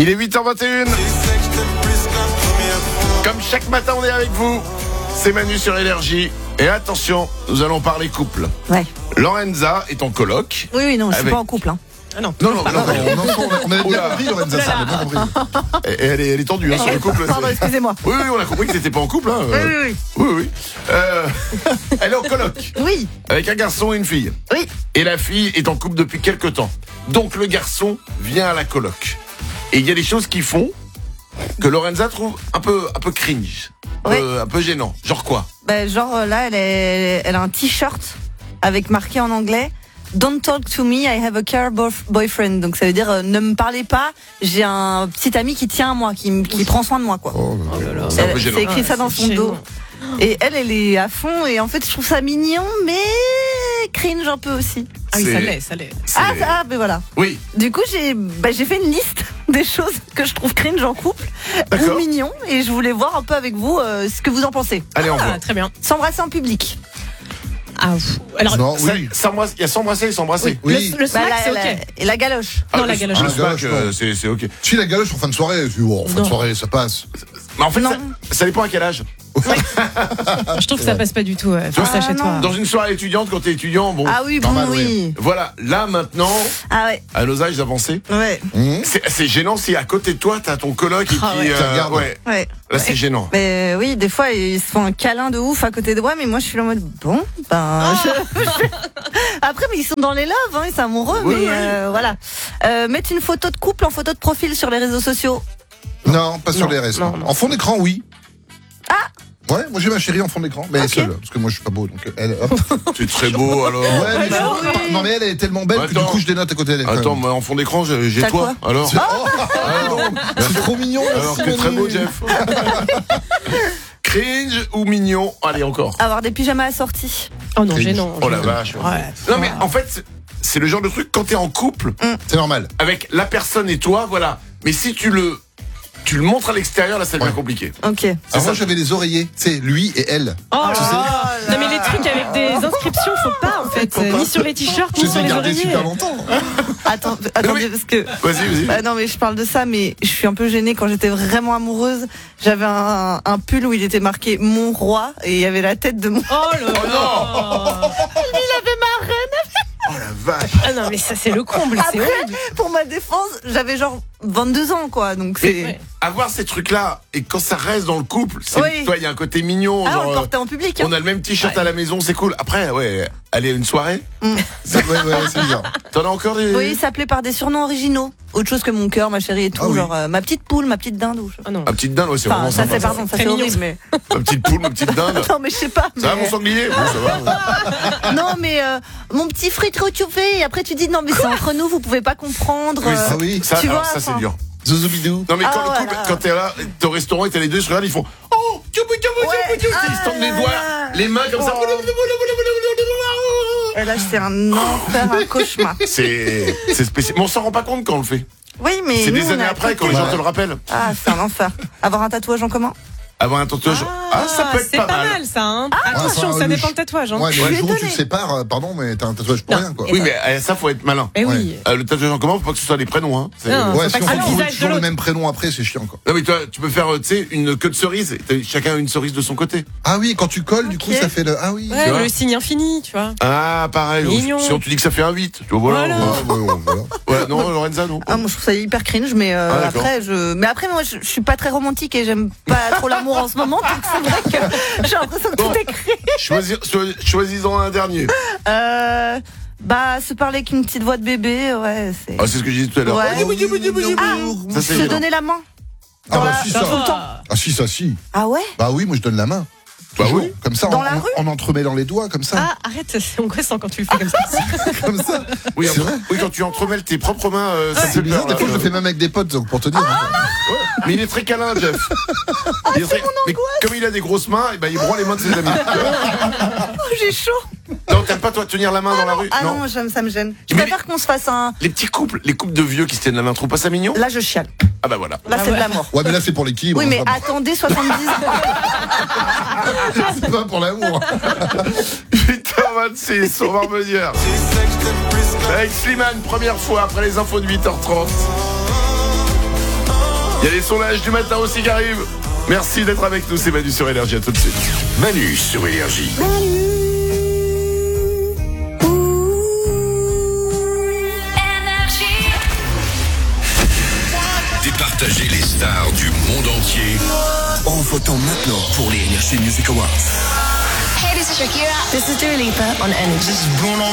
Il est 8h21. Comme chaque matin, on est avec vous. C'est Manu sur Énergie. Et attention, nous allons parler couple. Ouais. Lorenza est en coloc. Oui, non, je suis pas en couple. Hein. Ah non. Non, On avait bien compris, Lorenza, ça, on a bien compris. Et elle est tendue sur le couple. Pardon, excusez-moi. Oui, on a compris que t'étais pas en couple. Hein. Oui. Elle est en coloc. Oui. Avec un garçon et une fille. Oui. Et la fille est en couple depuis quelque temps. Donc le garçon vient à la coloc. Et il y a des choses qui font que Lorenza trouve un peu cringe. Oui. Un peu gênant. Genre quoi? Genre là, elle a un t-shirt avec marqué en anglais Don't talk to me, I have a care boyfriend. Donc ça veut dire ne me parlez pas, j'ai un petit ami qui tient à moi, qui prend soin de moi, quoi. Oh là là. C'est un peu gênant. C'est écrit ça dans son dos. Et elle est à fond, et en fait je trouve ça mignon, mais cringe un peu aussi. Ah oui, C'est- ça l'est. Ben voilà. Oui. Du coup j'ai fait une liste des choses que je trouve cringe en couple, D'accord. ou mignon, et je voulais voir un peu avec vous ce que vous en pensez. Allez, on Ah, voit. très bien. S'embrasser en public. Ah, alors, Non, oui. Il y a s'embrasser et s'embrasser. Oui. le smack, c'est ok. Et la galoche. Non, la galoche. Le Ah, smack, galoche, c'est ok. Si la galoche en fin de soirée, en fin de Non. soirée, ça passe. Mais en fait, Non. ça dépend à quel âge. Je trouve que ça passe pas du tout. Faire ça chez toi. Dans une soirée étudiante, quand t'es étudiant, bon. Ah oui, bon, Normal, oui. Voilà, là maintenant, Ah ouais. à nos âges avancés, Ouais. c'est gênant si à côté de toi t'as ton coloc et puis ouais. Qui regarde. ouais. Ouais. Là c'est gênant. Mais oui, des fois ils se font un câlin de ouf à côté de moi, mais moi je suis là en mode bon, Après, mais ils sont dans les loves, hein, ils sont amoureux, Oui, mais oui. voilà. Mettre une photo de couple en photo de profil sur les réseaux sociaux. Non, pas sur les restes. non, non. En fond d'écran, oui. Ouais, moi j'ai ma chérie en fond d'écran, mais seule, parce que moi je suis pas beau, donc elle, hop. C'est très beau alors. Ouais, mais bah oui. non, mais elle est tellement belle que du Attends. coup je dénote à côté d'elle. quand Attends, même. moi en fond d'écran j'ai T'as toi. Alors. C'est trop mignon. Alors merci, que très beau Manu. Jeff. Cringe ou mignon? Allez encore. Avoir des pyjamas assortis. Oh non, Cringe. gênant. Oh la vache. Ouais. Non mais en fait c'est le genre de truc quand t'es en couple C'est normal. avec la personne et toi, voilà. Mais si tu le montres à l'extérieur, là ça devient Ouais. compliqué. Ok. Alors moi j'avais des oreillers, tu sais, lui et elle. Oh là Tu sais, là. Non, mais les trucs avec des inscriptions, faut pas en fait. Ni sur les t-shirts, ni je sur les ai les gardés oreillers. super longtemps. Attendez, parce que. Vas-y. Bah non mais je parle de ça, mais je suis un peu gênée. Quand j'étais vraiment amoureuse, j'avais un pull où il était marqué mon roi et il y avait la tête de mon. Oh là là. Il avait ma reine. Oh la vache. Ah non, mais ça c'est le comble, c'est Après, horrible. pour ma défense, j'avais genre 22 ans quoi, donc c'est. Ouais. Avoir ces trucs-là et quand ça reste dans le couple, c'est Oui. toi il y a un côté mignon. Ah, on genre, le portait en public. Hein. on a le même t-shirt à la maison, c'est cool. Après, ouais, aller à une soirée. Ouais, c'est bizarre. T'en as encore des. Oui, il s'appelait par des surnoms originaux. Autre chose que mon cœur, ma chérie et tout. Ah oui. Genre ma petite poule, ma petite dinde. Ou... Ah non. Ma petite dinde, ouais, c'est Enfin, vraiment ça sympa. c'est pardon, ça Très c'est mignon. horrible, mais. Ma petite poule, ma petite dinde. Non, mais je sais pas. Ça va mais- mon sanglier? Bon, ça va. Non, mais mon petit frite retrouvé. Et après tu dis non, mais c'est entre nous, vous pouvez pas comprendre. Oui, Ah oui. Ça, Tu alors, vois, ça c'est enfin. dur. Zouzobidou. Non mais quand Ah, le couple, voilà. quand t'es là, t'es au restaurant et t'as les deux, ils se regardent, ils font oh, ils se tendent les doigts, les mains comme ça. Et là, c'est un enfer, un cauchemar. C'est spécial. Mais on s'en rend pas compte quand on le fait. Oui, mais. C'est nous, des on années est à après quand côté. les gens te le rappellent. Ah, c'est un enfer. Avoir un tatouage en commun. Avant un tatouage. Ah, ça peut être c'est pas pas mal. mal ça. Hein. Attention, enfin, ça le dépend le tatouage. Hein. Ouais, mais Je le suis jour où tu te étonnée. sépares, pardon, mais t'as un tatouage pour Non. rien, quoi. Oui, mais ça faut être malin. Mais oui. Le tatouage en commun, faut pas que ce soit des prénoms. Hein. C'est- Non. Ouais, faut si pas on que ça retrouve le visage de toujours le l'autre. même prénom après, c'est chiant, quoi. Non mais toi, tu peux faire, tu sais, une queue de cerise. Chacun a une cerise de son côté. Ah oui, quand tu colles, du coup, Ok. ça fait le. Ah oui. Ouais, vois. le signe infini, tu vois. Ah, pareil. Mignon. Si on te dit que ça fait un 8, tu vois, voilà. Voilà. Ah, ouais, voilà. Ouais, non, Lorenza, non. Ah, moi, je trouve ça hyper cringe, mais d'accord. après, mais après, moi, je suis pas très romantique et j'aime pas trop l'amour en ce moment, donc c'est vrai que j'ai l'impression que Bon. tout est cringe. Choisis-en un dernier. Se parler avec une petite voix de bébé, ouais, c'est. Ah, c'est ce que je disais tout à l'heure. Ouais. Ça, c'est Se gênant. donner la main. Ah bah si, Ça ça. va. Ah si, ça, si. Ah ouais? Bah oui, moi je donne la main. Bah Toujours. oui. Comme ça, Dans la rue en entremêlant les doigts, comme ça. Ah, arrête, c'est angoissant quand tu le fais comme ça. Comme ça. Oui, C'est vrai. oui, quand tu entremêles tes propres mains, ça C'est fait bizarre, peur. des là. fois je le fais même avec des potes, donc pour te dire. Mais il est très câlin, Jeff. Il est très- Mais comme il a des grosses mains, eh ben, il broie les mains de ses amis. Oh, j'ai chaud. Non, t'aimes pas toi tenir la main dans la rue? Ah non, ça me gêne. Je Mais préfère qu'on se fasse un. Les petits couples, les couples de vieux qui se tiennent la main, trouve pas ça mignon? Là, je chiale. Ah bah voilà. Là, c'est de l'amour. Ouais, mais là c'est pour l'équilibre. Oui, mais hein, attendez 70 c'est pas pour l'amour. 8h26, on va revenir. Avec Slimane, première fois après les infos de 8h30. Il y a les sondages du matin aussi qui arrivent. Merci d'être avec nous, c'est Manu sur Énergie, à tout de suite. Manu sur Énergie. Départager les stars du monde entier en votant maintenant pour les Energy Music Awards. Hey, this is Shakira. This is Dua Lipa on Energy. This is Bruno